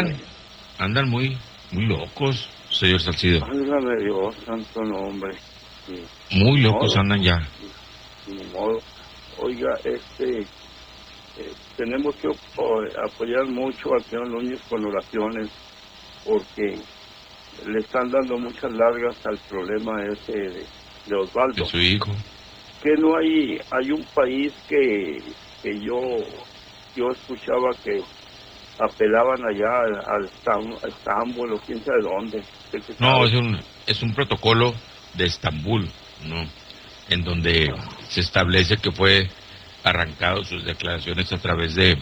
andan muy locos, señor Salcido. Válgame Dios, santo nombre. Sí. Muy locos andan ya. Ni modo. Oiga, tenemos que apoyar mucho al señor Núñez con oraciones, porque le están dando muchas largas al problema ese de Osvaldo. De su hijo. Que no hay un país que yo escuchaba que apelaban allá al Estambul o quién sabe dónde. No, es un protocolo de Estambul, ¿no? En donde se establece que fue arrancado sus declaraciones a través de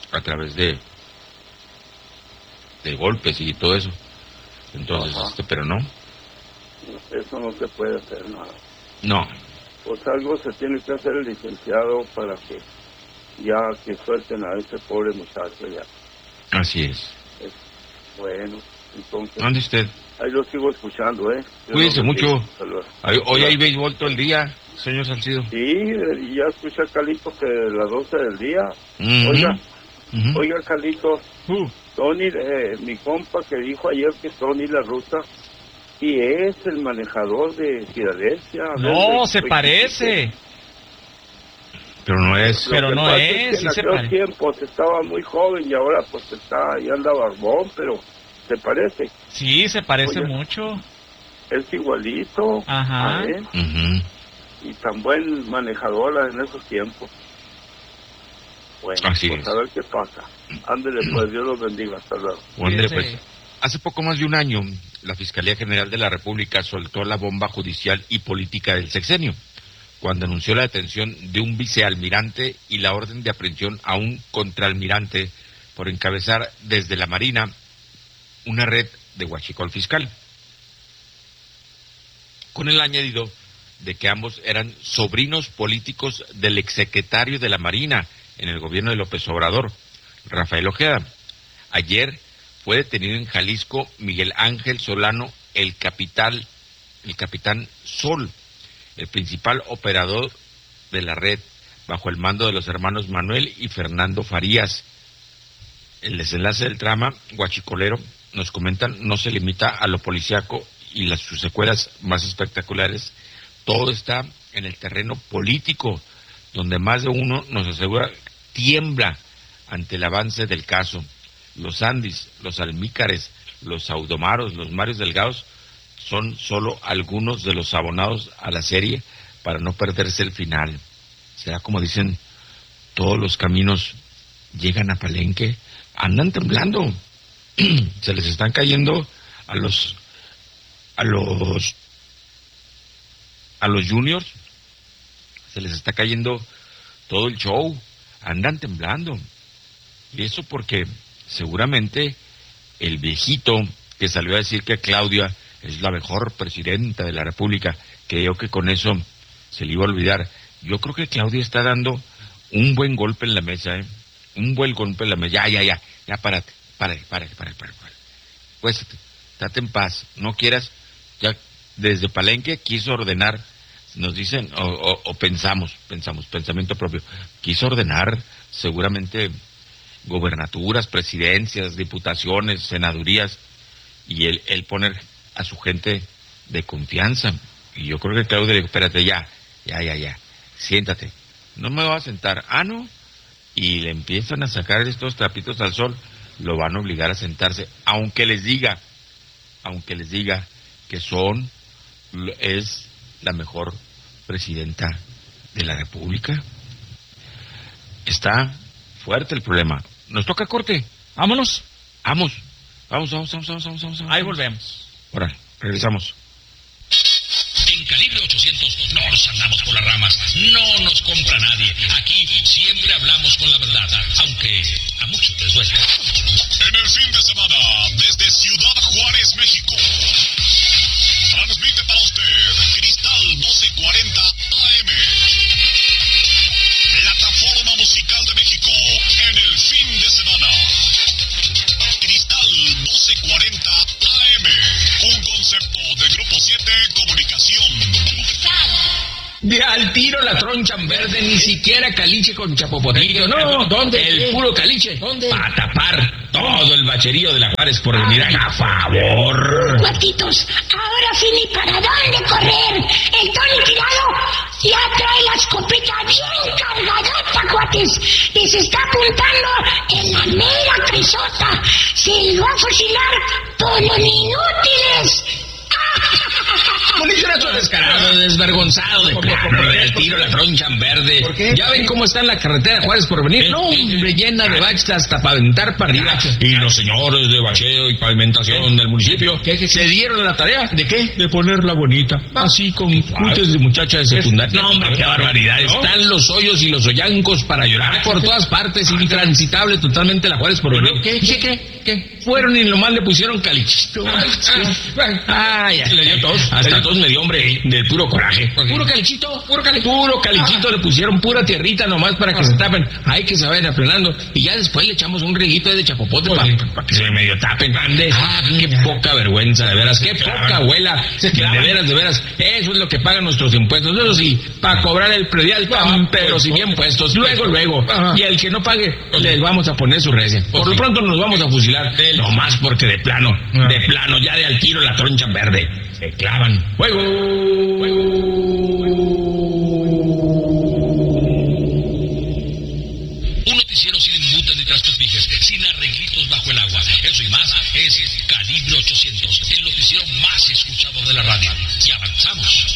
golpes y todo eso. Entonces, pero no. Eso no se puede hacer nada. No. Pues algo se tiene que hacer el licenciado para que suelten a ese pobre muchacho ya. Así es. Bueno, entonces... ¿Dónde usted? Ahí lo sigo escuchando, Cuídese mucho. Hoy hay béisbol todo el día, señor Salcido. Sí, ya escuché a Calito que a las 12 del día. Oiga, Calito, Tony, mi compa que dijo ayer que Tony La Russa, y es el manejador de Filadelfia. No, se parece. Pero no es. Pero no es. En aquellos tiempos estaba muy joven y ahora pues ya anda barbón, pero ¿se parece? Sí, se parece mucho. Es igualito. Ajá. Y tan buen manejador en esos tiempos. Bueno, así pues es. A ver qué pasa. Ándele, pues, Dios los bendiga. Hasta luego. Ándele, pues. Hace poco más de un año, la Fiscalía General de la República soltó la bomba judicial y política del sexenio, cuando anunció la detención de un vicealmirante y la orden de aprehensión a un contraalmirante por encabezar desde la Marina una red de huachicol fiscal, con el añadido de que ambos eran sobrinos políticos del exsecretario de la Marina en el gobierno de López Obrador, Rafael Ojeda. Ayer fue detenido en Jalisco Miguel Ángel Solano, el capitán Sol, el principal operador de la red, bajo el mando de los hermanos Manuel y Fernando Farías. El desenlace del trama huachicolero, nos comentan, no se limita a lo policíaco y sus secuelas más espectaculares. Todo está en el terreno político, donde más de uno nos asegura tiembla ante el avance del caso. Los Andis, los Almícares, los Audomaros, los Marios Delgados son solo algunos de los abonados a la serie para no perderse el final. ¿Será como dicen, todos los caminos llegan a Palenque? Andan temblando. Se les están cayendo a los juniors, se les está cayendo todo el show, andan temblando. Y eso porque seguramente el viejito que salió a decir que Claudia es la mejor presidenta de la República, creyó que con eso se le iba a olvidar. Yo creo que Claudia está dando un buen golpe en la mesa, un buen golpe en la mesa. Ya, párate. Pues, estate en paz, no quieras. Ya desde Palenque quiso ordenar, nos dicen, o pensamos, pensamiento propio, quiso ordenar seguramente gobernaturas, presidencias, diputaciones, senadurías, y él poner a su gente de confianza. Y yo creo que Claudia le dijo, espérate, ya, siéntate. No me voy a sentar. No. Y le empiezan a sacar estos trapitos al sol, lo van a obligar a sentarse, aunque les diga que es la mejor presidenta de la República. Está fuerte el problema. Nos toca corte. Vámonos. Vamos. Ahí volvemos. Órale, regresamos. En Calibre 800 no nos andamos por las ramas, no nos compra nadie. Aquí siempre hablamos con la verdad, aunque a muchos les duele. En el fin de semana, desde Ciudad Juárez, México, transmite para usted Cristal 1240 AM, plataforma musical de México, en el fin de semana. Cristal 1240 AM, un concepto de Grupo 7 Comunicación. De al tiro la tronchan verde, ni siquiera caliche con chapopotillo, no, ¿dónde? El puro caliche, ¿dónde? Para tapar todo el bacherío de la Juárez por venir a favor. Cuatitos, ahora sí ni para dónde correr. El Tony Tirado ya trae la escopeta bien cargadota, cuates, y se está apuntando en la mera crisota. Se va a fusilar por los inútiles. Policionazo descarado, desvergonzado, de plano, del tiro la tronchan verde. ¿Por qué? ¿Ya ven cómo está en la carretera Juárez por venir? No, hombre, llena de baches hasta para aventar para arriba. Y los señores de bacheo y pavimentación del municipio se dieron la tarea. ¿De qué? De ponerla bonita. Así con cutes de muchacha de secundaria. No, hombre, qué barbaridad. Están los hoyos y los hoyancos para llorar por todas partes. Intransitable totalmente la Juárez por venir. ¿Qué? Fueron y nomás le pusieron calichito. Ay, le dio tos. Hasta tos me dio, hombre, del puro coraje. Puro calichito le pusieron pura tierrita nomás para que se tapen. Hay que se vayan aplanando. Y ya después le echamos un reguito de chapopote para que se medio tapen. Qué poca vergüenza, de veras. Qué poca abuela. De veras. Eso es lo que pagan nuestros impuestos. Eso sí, para cobrar el predial, pero sin bien puestos. Luego. Y el que no pague, les vamos a poner su recia. Por lo pronto nos vamos a fusilar. Nomás porque de plano, ya de al tiro la tronchan verde. Se clavan. ¡Fuego! Un noticiero sin embutes ni trastos pijes, sin arreglitos bajo el agua. Eso y más es Calibre 800, el noticiero más escuchado de la radio. Y avanzamos.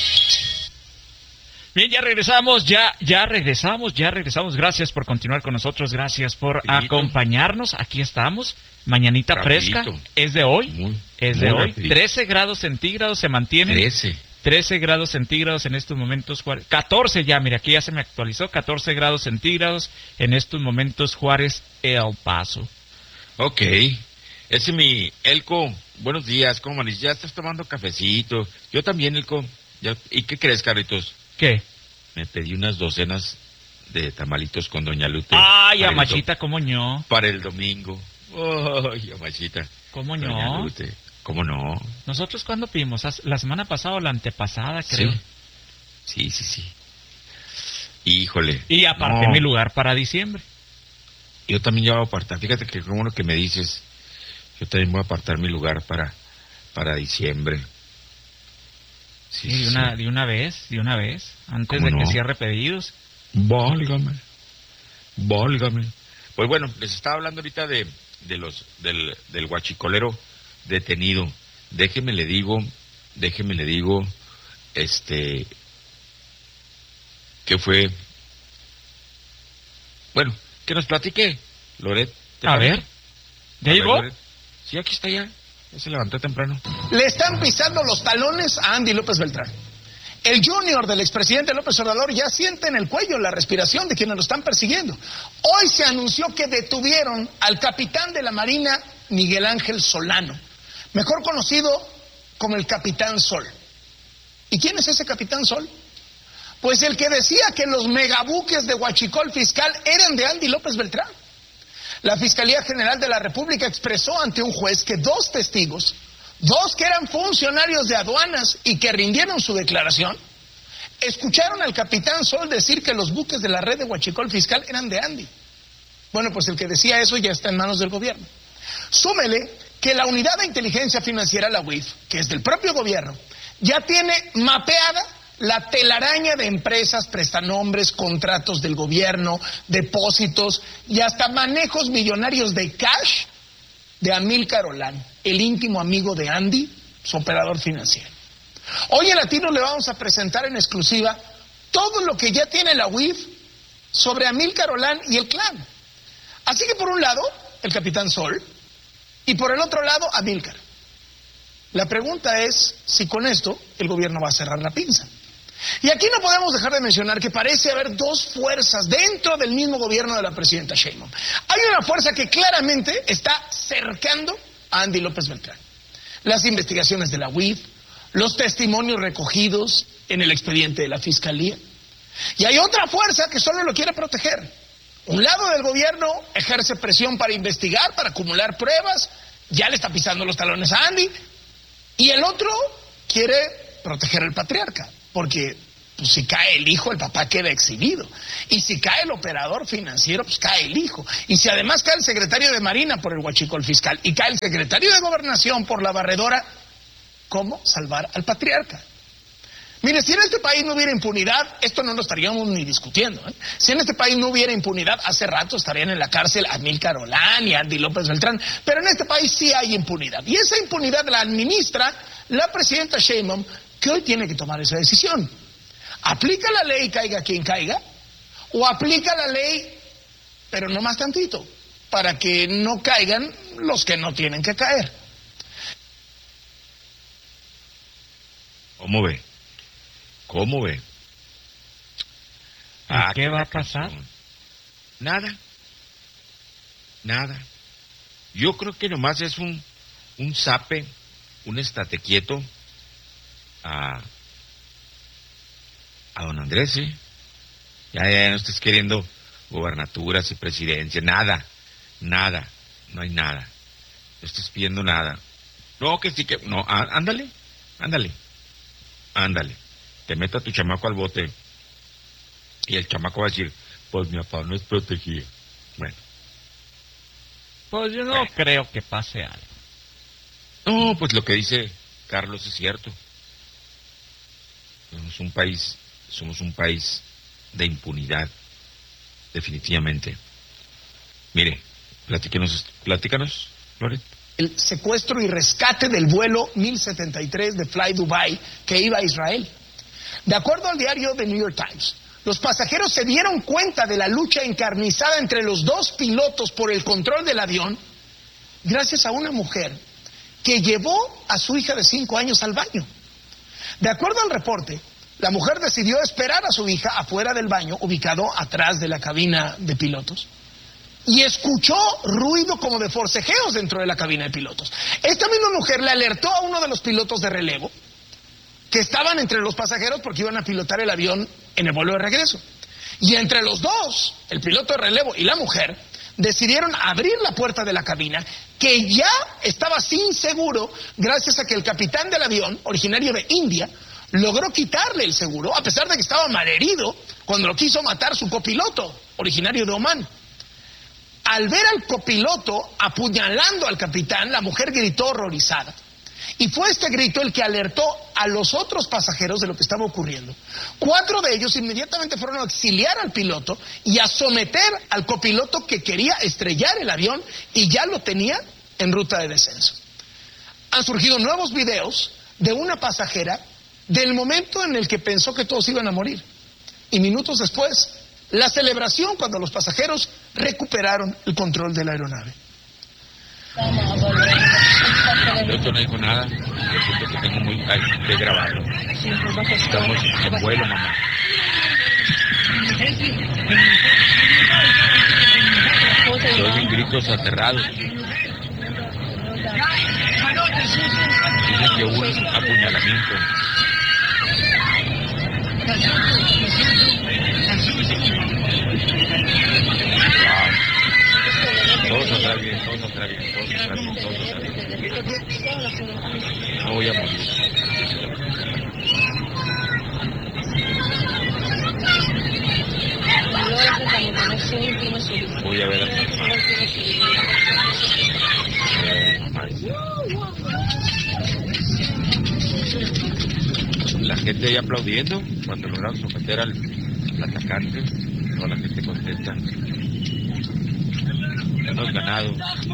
Bien, ya regresamos. Gracias por continuar con nosotros, gracias por acompañarnos. Aquí estamos. Mañanita fresca, es de hoy, 13 grados centígrados se mantiene. 13 grados centígrados en estos momentos, 14 ya, mira, aquí ya se me actualizó, 14 grados centígrados en estos momentos Juárez, El Paso. Ok, ese es mi Elco, buenos días, ¿cómo andas? Ya estás tomando cafecito, yo también, Elco. ¿Y qué crees, Carlitos? ¿Qué? Me pedí unas docenas de tamalitos con Doña Lute. Ay, Amachita, ¿cómo no? Para el domingo. Ay, Amachita. ¿Cómo no? ¿Cómo no? ¿Nosotros cuándo pedimos? ¿La semana pasada o la antepasada, creo? Sí. Híjole. Y aparté mi lugar para diciembre. Yo también ya voy a apartar. Fíjate que como lo que me dices, yo también voy a apartar mi lugar para diciembre. Sí, de una vez, antes de que cierre pedidos. Válgame. Pues bueno, les estaba hablando ahorita del huachicolero detenido. Déjeme le digo, que fue, bueno, que nos platique, Loret. A ver, ¿ya llegó? Loret. Sí, aquí está ya se levantó temprano. Le están pisando los talones a Andy López Beltrán. El junior del expresidente López Obrador ya siente en el cuello la respiración de quienes lo están persiguiendo. Hoy se anunció que detuvieron al capitán de la Marina, Miguel Ángel Solano, mejor conocido como el Capitán Sol. ¿Y quién es ese Capitán Sol? Pues el que decía que los megabuques de Huachicol Fiscal eran de Andy López Beltrán. La Fiscalía General de la República expresó ante un juez que dos testigos, dos que eran funcionarios de aduanas y que rindieron su declaración, escucharon al Capitán Sol decir que los buques de la red de Huachicol Fiscal eran de Andy. Bueno, pues el que decía eso ya está en manos del gobierno. Súmele que la Unidad de Inteligencia Financiera, la UIF, que es del propio gobierno, ya tiene mapeada la telaraña de empresas, prestanombres, contratos del gobierno, depósitos y hasta manejos millonarios de cash de Amílcar Olán, el íntimo amigo de Andy, su operador financiero. Hoy en Latino le vamos a presentar en exclusiva todo lo que ya tiene la UIF sobre Amílcar Olán y el clan. Así que por un lado, el Capitán Sol, y por el otro lado, Amílcar. La pregunta es si con esto el gobierno va a cerrar la pinza. Y aquí no podemos dejar de mencionar que parece haber dos fuerzas dentro del mismo gobierno de la presidenta Sheinbaum. Hay una fuerza que claramente está cercando a Andy López Beltrán. Las investigaciones de la UIF, los testimonios recogidos en el expediente de la Fiscalía. Y hay otra fuerza que solo lo quiere proteger. Un lado del gobierno ejerce presión para investigar, para acumular pruebas, ya le está pisando los talones a Andy. Y el otro quiere proteger al patriarca, porque pues si cae el hijo, el papá queda exhibido. Y si cae el operador financiero, pues cae el hijo. Y si además cae el secretario de Marina por el huachicol fiscal y cae el secretario de Gobernación por la barredora, ¿cómo salvar al patriarca? Mire, si en este país no hubiera impunidad, esto no lo estaríamos ni discutiendo, ¿eh? Si en este país no hubiera impunidad, hace rato estarían en la cárcel Amílcar Olán y Andy López Beltrán, pero en este país sí hay impunidad. Y esa impunidad la administra la presidenta Sheinbaum, que hoy tiene que tomar esa decisión. ¿Aplica la ley caiga quien caiga? ¿O aplica la ley, pero no más tantito, para que no caigan los que no tienen que caer? ¿Cómo ve? ¿Cómo ve? ¿Qué va a pasar? Nada. Yo creo que nomás es un zape, un estate quieto a don Andrés, ¿eh? Ya no estés queriendo gobernaturas y presidencia, nada, no hay nada. No estés pidiendo nada. No, que sí que... No, ándale. Te meta tu chamaco al bote y el chamaco va a decir, pues mi papá no es protegido. Bueno. Pues yo no creo que pase algo. No, pues lo que dice Carlos es cierto. Somos un país de impunidad, definitivamente. Mire, platícanos, Loret. El secuestro y rescate del vuelo 1073 de Fly Dubai que iba a Israel. De acuerdo al diario The New York Times, los pasajeros se dieron cuenta de la lucha encarnizada entre los dos pilotos por el control del avión gracias a una mujer que llevó a su hija de 5 años al baño. De acuerdo al reporte, la mujer decidió esperar a su hija afuera del baño, ubicado atrás de la cabina de pilotos, y escuchó ruido como de forcejeos dentro de la cabina de pilotos. Esta misma mujer le alertó a uno de los pilotos de relevo que estaban entre los pasajeros porque iban a pilotar el avión en el vuelo de regreso. Y entre los dos, el piloto de relevo y la mujer, decidieron abrir la puerta de la cabina, que ya estaba sin seguro gracias a que el capitán del avión, originario de India, logró quitarle el seguro, a pesar de que estaba malherido cuando lo quiso matar su copiloto, originario de Omán. Al ver al copiloto apuñalando al capitán, la mujer gritó horrorizada. Y fue este grito el que alertó a los otros pasajeros de lo que estaba ocurriendo. 4 de ellos inmediatamente fueron a auxiliar al piloto y a someter al copiloto que quería estrellar el avión y ya lo tenía en ruta de descenso. Han surgido nuevos videos de una pasajera del momento en el que pensó que todos iban a morir. Y minutos después, la celebración cuando los pasajeros recuperaron el control de la aeronave. Yo no dijo nada, yo siento que tengo muy de grabado. Estamos en vuelo, mamá. Se oyen gritos aterrados. Dicen que hubo un apuñalamiento. Todo saldrá bien. No voy a morir. Voy a ver a mi mamá. La gente ahí aplaudiendo cuando lograron someter al atacante. Toda la gente contenta. Hemos ganado.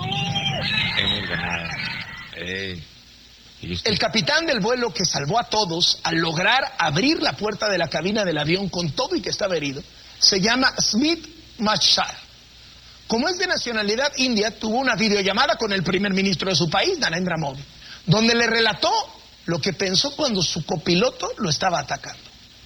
El capitán del vuelo que salvó a todos al lograr abrir la puerta de la cabina del avión con todo y que estaba herido, se llama Smith Machar. Como es de nacionalidad india, tuvo una videollamada con el primer ministro de su país, Narendra Modi, donde le relató lo que pensó cuando su copiloto lo estaba atacando.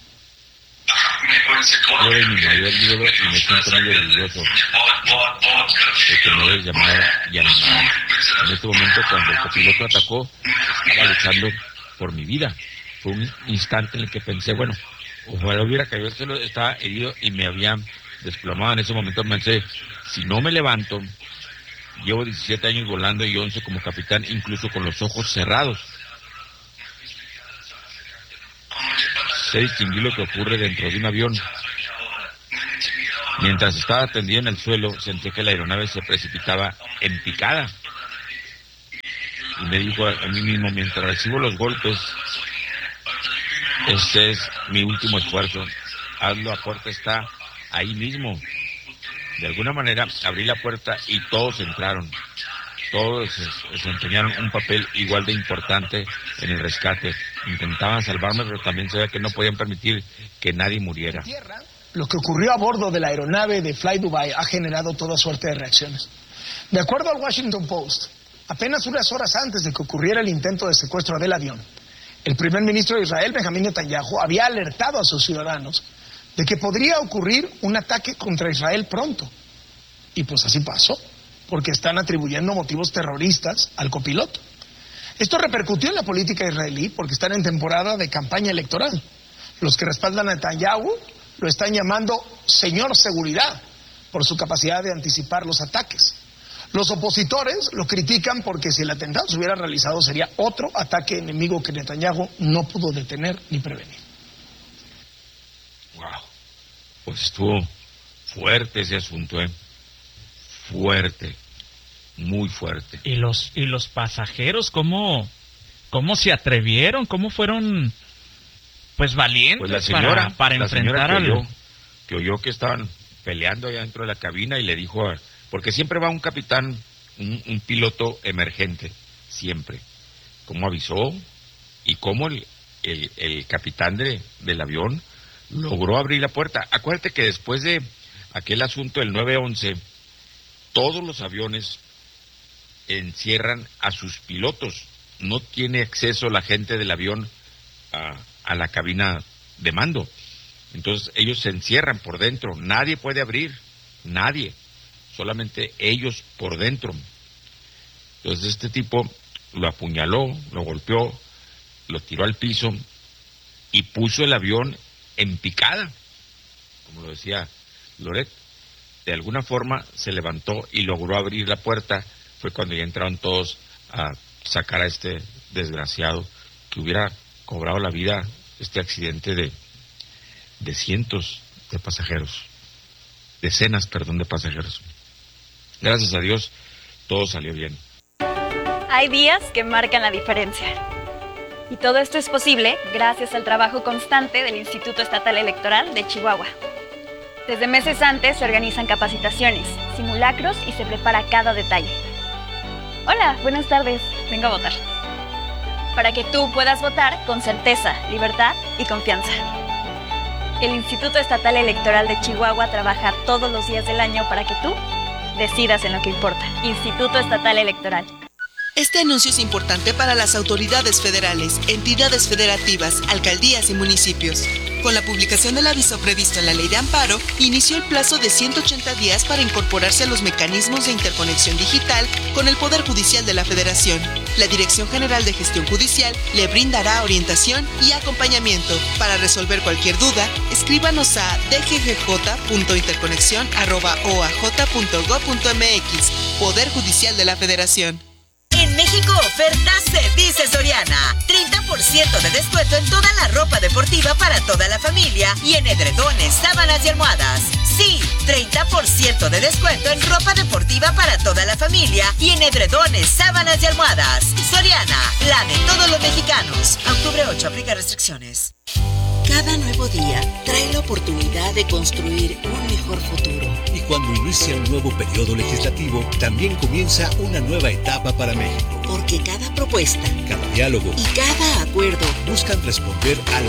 Yo eres mi mayor ídolo y me siento muy orgulloso de que me hayas llamado y animado. En este momento, cuando el copiloto atacó, estaba luchando por mi vida. Fue un instante en el que pensé, bueno, ojalá hubiera caído el cielo, estaba herido y me habían desplomado. En ese momento pensé, si no me levanto, llevo 17 años volando y 11 como capitán, incluso con los ojos cerrados. sé distinguir lo que ocurre dentro de un avión. Mientras estaba tendido en el suelo, sentí que la aeronave se precipitaba en picada. Y me dijo a mí mismo, mientras recibo los golpes, este es mi último esfuerzo. Hazlo, la puerta está ahí mismo. De alguna manera abrí la puerta y todos entraron. Todos desempeñaron un papel igual de importante en el rescate. Intentaban salvarme, pero también sabía que no podían permitir que nadie muriera. Lo que ocurrió a bordo de la aeronave de Fly Dubai ha generado toda suerte de reacciones. De acuerdo al Washington Post, apenas unas horas antes de que ocurriera el intento de secuestro del avión, el primer ministro de Israel, Benjamín Netanyahu, había alertado a sus ciudadanos de que podría ocurrir un ataque contra Israel pronto. Y pues así pasó, porque están atribuyendo motivos terroristas al copiloto. Esto repercutió en la política israelí porque están en temporada de campaña electoral. Los que respaldan a Netanyahu lo están llamando señor seguridad por su capacidad de anticipar los ataques. Los opositores lo critican porque si el atentado se hubiera realizado sería otro ataque enemigo que Netanyahu no pudo detener ni prevenir. Wow, pues estuvo fuerte ese asunto, fuerte, muy fuerte. Y los pasajeros, ¿cómo se atrevieron? ¿Cómo fueron pues valientes? Pues la señora, para enfrentar que oyó que estaban peleando allá dentro de la cabina y le dijo, porque siempre va un capitán, un piloto emergente, siempre. ¿Cómo avisó? Y cómo el capitán del avión logró abrir la puerta. Acuérdate que después de aquel asunto del 9/11, todos los aviones encierran a sus pilotos. No tiene acceso la gente del avión a la cabina de mando. Entonces ellos se encierran por dentro. Nadie puede abrir, nadie. Solamente ellos por dentro. Entonces este tipo lo apuñaló, lo golpeó, lo tiró al piso y puso el avión en picada, como lo decía Loret. De alguna forma se levantó y logró abrir la puerta. Fue cuando ya entraron todos a sacar a este desgraciado que hubiera cobrado la vida, este accidente de cientos de pasajeros, decenas, de pasajeros. Gracias a Dios, todo salió bien. Hay días que marcan la diferencia. Y todo esto es posible gracias al trabajo constante del Instituto Estatal Electoral de Chihuahua. Desde meses antes se organizan capacitaciones, simulacros y se prepara cada detalle. Hola, buenas tardes, vengo a votar. Para que tú puedas votar con certeza, libertad y confianza. El Instituto Estatal Electoral de Chihuahua trabaja todos los días del año para que tú decidas en lo que importa. Instituto Estatal Electoral. Este anuncio es importante para las autoridades federales, entidades federativas, alcaldías y municipios. Con la publicación del aviso previsto en la Ley de Amparo, inició el plazo de 180 días para incorporarse a los mecanismos de interconexión digital con el Poder Judicial de la Federación. La Dirección General de Gestión Judicial le brindará orientación y acompañamiento. Para resolver cualquier duda, escríbanos a dggj.interconexión@oaj.gov.mx. Poder Judicial de la Federación. En México, ofertas se dice Soriana. 30% de descuento en toda la ropa deportiva para toda la familia y en edredones, sábanas y almohadas. Sí, 30% de descuento en ropa deportiva para toda la familia y en edredones, sábanas y almohadas. Soriana, la de todos los mexicanos. A octubre 8, aplica restricciones. Cada nuevo día trae la oportunidad de construir un mejor futuro. Y cuando inicia un nuevo periodo legislativo, también comienza una nueva etapa para México. Porque cada propuesta, cada diálogo y cada acuerdo buscan responder a lo